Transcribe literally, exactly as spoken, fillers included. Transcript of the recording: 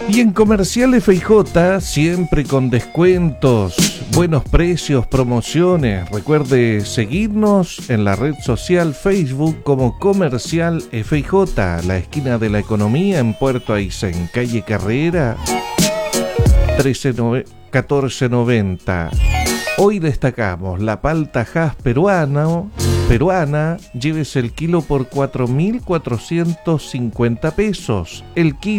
Y en Comercial F I J, siempre con descuentos, buenos precios, promociones. Recuerde seguirnos en la red social Facebook como Comercial F I J, la esquina de la economía en Puerto Aysén, calle Carrera catorce noventa. Hoy destacamos la palta Hass peruana, peruana, llévese el kilo por cuatro mil cuatrocientos cincuenta pesos. El kilo